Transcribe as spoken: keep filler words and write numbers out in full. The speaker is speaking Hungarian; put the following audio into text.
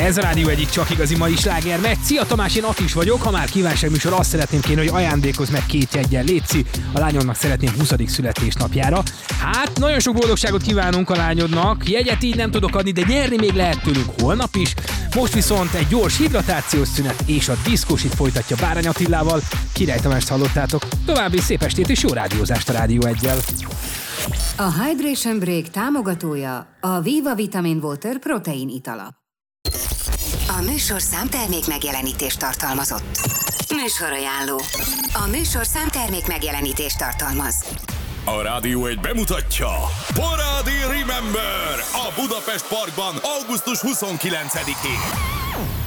Ez a Rádió egyik csak igazi mai sláger megy. Szia Tamás, én Atis vagyok. Ha már kívánságműsor, azt szeretném kérni, hogy ajándékozz meg két jeggyel, létszi. A lányodnak szeretném huszadik születésnapjára. Hát, nagyon sok boldogságot kívánunk a lányodnak. Jegyet így nem tudok adni, de nyerni még lehet tőlünk holnap is. Most viszont egy gyors hidratációs szünet és a diszkósit folytatja Bárány Attilával. Király Tamást hallottátok. További szép estét és jó rádiózást a Rádió egyel. A Hydration Break támogatója a Viva Vitamin Water protein itala. A műsor számtermék megjelenítést tartalmazott. Műsorajánló. A műsor számtermék megjelenítést tartalmaz. A Rádió egy bemutatja Parádi Remember a Budapest Parkban augusztus huszonkilencedikén.